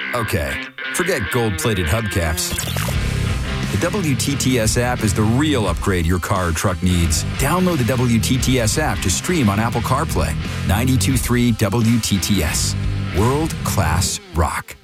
Okay, forget gold-plated hubcaps. The WTTS app is the real upgrade your car or truck needs. Download the WTTS app to stream on Apple CarPlay. 92.3 WTTS. World-class rock.